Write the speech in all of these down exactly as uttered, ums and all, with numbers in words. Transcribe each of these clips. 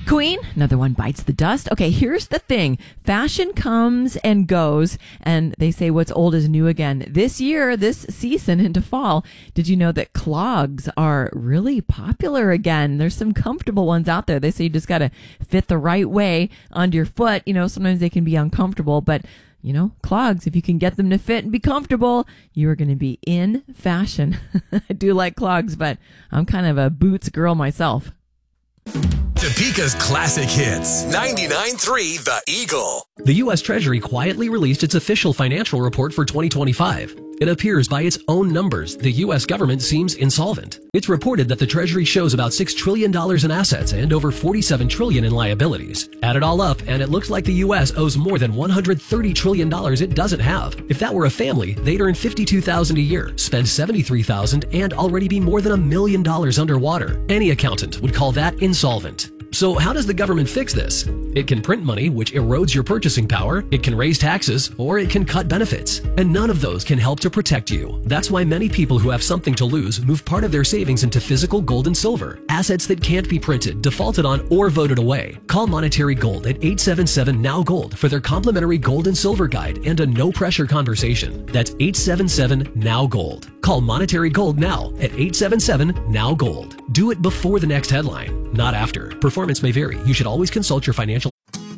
Queen, another one bites the dust. Okay, here's the thing. Fashion comes and goes, and they say what's old is new again. This year, this season into fall, did you know that clogs are really popular again? There's some comfortable ones out there. They say you just got to fit the right way onto your foot. You know, sometimes they can be uncomfortable, but you know, clogs, if you can get them to fit and be comfortable, you are going to be in fashion. I do like clogs, but I'm kind of a boots girl myself. Topeka's classic hits. ninety-nine point three The Eagle. The U S Treasury quietly released its official financial report for twenty twenty-five. It appears by its own numbers, the U S government seems insolvent. It's reported that the Treasury shows about six trillion dollars in assets and over forty-seven trillion dollars in liabilities. Add it all up, and it looks like the U S owes more than one hundred thirty trillion dollars it doesn't have. If that were a family, they'd earn fifty-two thousand dollars a year, spend seventy-three thousand dollars, and already be more than a million dollars underwater. Any accountant would call that insolvent. So how does the government fix this? It can print money, which erodes your purchasing power, it can raise taxes, or it can cut benefits. And none of those can help to protect you. That's why many people who have something to lose move part of their savings into physical gold and silver, assets that can't be printed, defaulted on, or voted away. Call Monetary Gold at eight seven seven N O W Gold for their complimentary gold and silver guide and a no-pressure conversation. That's eight seven seven N O W Gold. Call Monetary Gold now at eight seven seven N O W Gold. Do it before the next headline, not after. Performance may vary. You should always consult your financial.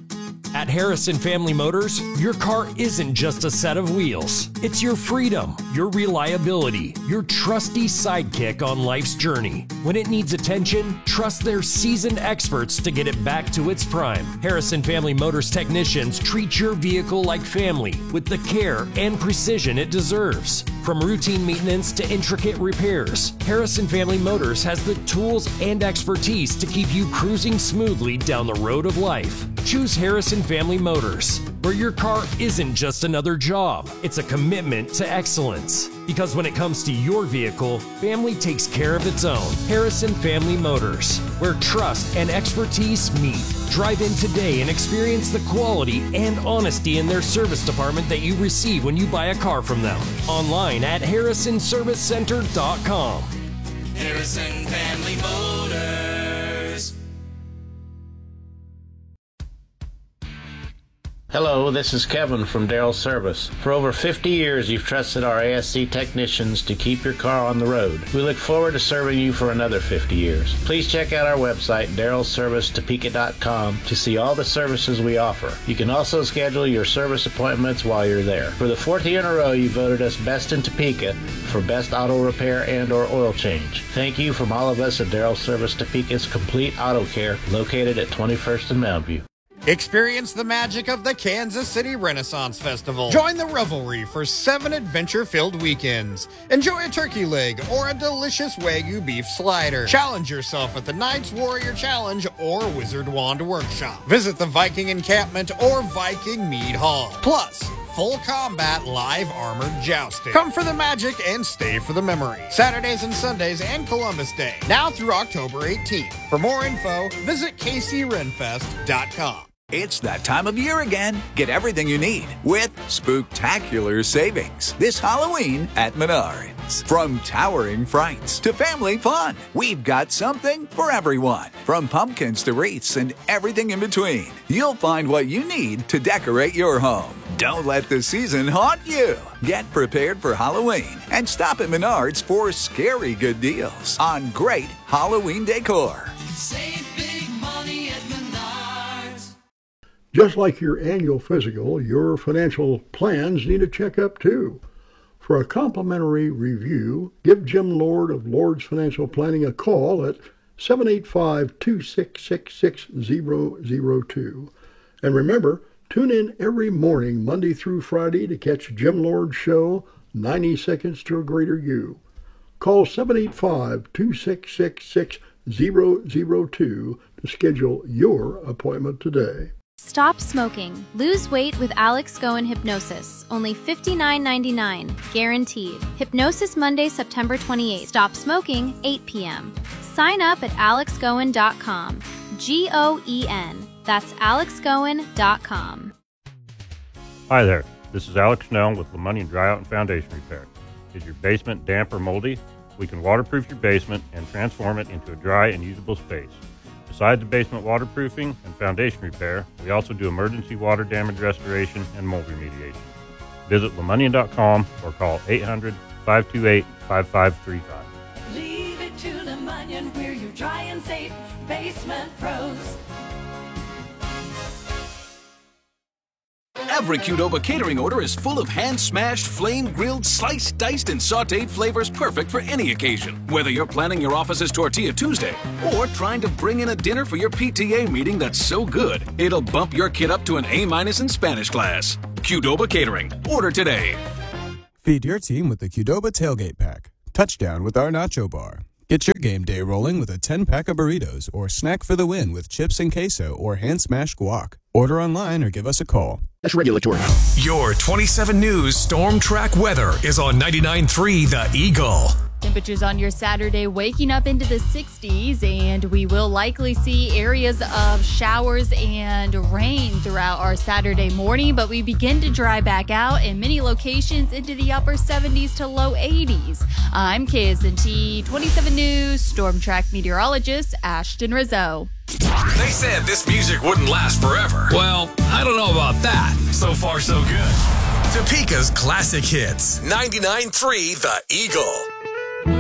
At Harrison Family Motors, your car isn't just a set of wheels. It's your freedom, your reliability, your trusty sidekick on life's journey. When it needs attention, trust their seasoned experts to get it back to its prime. Harrison Family Motors technicians treat your vehicle like family with the care and precision it deserves. From routine maintenance to intricate repairs, Harrison Family Motors has the tools and expertise to keep you cruising smoothly down the road of life. Choose Harrison Family Motors, where your car isn't just another job, it's a commitment to excellence. Because when it comes to your vehicle, family takes care of its own. Harrison Family Motors, where trust and expertise meet. Drive in today and experience the quality and honesty in their service department that you receive when you buy a car from them. Online at harrison service center dot com. Harrison Family Motors. Hello, this is Kevin from Darrell Service. For over fifty years, you've trusted our A S C technicians to keep your car on the road. We look forward to serving you for another fifty years. Please check out our website, darrell service topeka dot com, to see all the services we offer. You can also schedule your service appointments while you're there. For the fourth year in a row, you voted us Best in Topeka for Best Auto Repair and or Oil Change. Thank you from all of us at Darrell Service Topeka's Complete Auto Care, located at twenty-first and Mountain View. Experience the magic of the Kansas City Renaissance Festival. Join the revelry for seven adventure-filled weekends. Enjoy a turkey leg or a delicious Wagyu beef slider. Challenge yourself at the Knights Warrior Challenge or Wizard Wand Workshop. Visit the Viking Encampment or Viking Mead Hall. Plus, full combat live armored jousting. Come for the magic and stay for the memory. Saturdays and Sundays and Columbus Day. Now through October eighteenth. For more info, visit k c renfest dot com. It's that time of year again. Get everything you need with spooktacular savings this Halloween at Menards. From towering frights to family fun, we've got something for everyone. From pumpkins to wreaths and everything in between, you'll find what you need to decorate your home. Don't let the season haunt you. Get prepared for Halloween and stop at Menards for scary good deals on great Halloween decor. Save big money at Menards. Just like your annual physical, your financial plans need a checkup too. For a complimentary review, give Jim Lord of Lord's Financial Planning a call at seven eight five, two six six, six zero zero two. And remember, tune in every morning, Monday through Friday, to catch Jim Lord's show, ninety seconds to a Greater You. Call seven eight five, two six six, six zero zero two to schedule your appointment today. Stop smoking. Lose weight with Alex Goen Hypnosis. Only fifty-nine ninety-nine. Guaranteed. Hypnosis Monday, September twenty-eighth. Stop smoking, eight p.m. Sign up at alex goen dot com. G O E N. That's alex goen dot com. Hi there. This is Alex Snell with LeMonnier Dryout and Foundation Repair. Is your basement damp or moldy? We can waterproof your basement and transform it into a dry and usable space. Besides basement waterproofing and foundation repair, we also do emergency water damage restoration and mold remediation. Visit lemunion dot com or call eight hundred, five two eight, five five three five. Leave it to Lemunion, we're your dry and safe basement pros. Every Qdoba catering order is full of hand-smashed, flame-grilled, sliced, diced, and sautéed flavors perfect for any occasion. Whether you're planning your office's Tortilla Tuesday or trying to bring in a dinner for your P T A meeting that's so good, it'll bump your kid up to an A-minus in Spanish class. Qdoba Catering. Order today. Feed your team with the Qdoba Tailgate Pack. Touchdown with our Nacho Bar. Get your game day rolling with a ten-pack of burritos or snack for the win with chips and queso or hand-smashed guac. Order online or give us a call. That's regulatory. Your twenty-seven News Storm Track weather is on ninety-nine point three The Eagle. Temperatures on your Saturday waking up into the sixties, and we will likely see areas of showers and rain throughout our Saturday morning, but we begin to dry back out in many locations into the upper seventies to low eighties. I'm K S N T twenty-seven News Storm Track meteorologist Ashton Rizzo. They said this music wouldn't last forever. Well, I don't know about that. So far, so good. Topeka's classic hits. ninety-nine point three The Eagle.